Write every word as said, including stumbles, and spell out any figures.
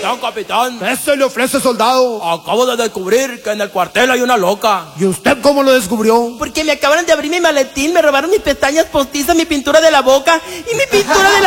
Capitán, capitán. ¿Qué se le ofrece, soldado? Acabo de descubrir que en el cuartel hay una loca. ¿Y usted cómo lo descubrió? Porque me acabaron de abrir mi maletín, me robaron mis pestañas postizas, mi pintura de la boca y mi pintura de la